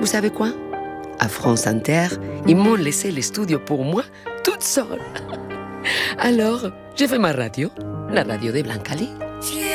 Vous savez quoi? À France Inter, ils m'ont laissé les studios pour moi, toute seule. Alors, j'ai fait ma radio, la radio de Blancali.